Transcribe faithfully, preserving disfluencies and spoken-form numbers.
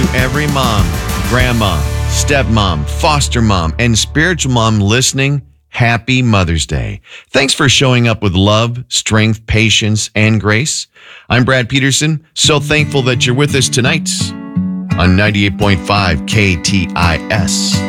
every mom, grandma, stepmom, foster mom, and spiritual mom listening, happy Mother's Day. Thanks for showing up with love, strength, patience, and grace. I'm Brad Peterson, so thankful that you're with us tonight on ninety-eight point five K T I S.